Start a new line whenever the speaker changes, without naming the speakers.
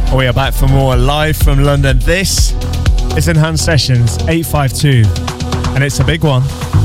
We are back for more live from London. This is Enhanced Sessions 852, and it's a big one.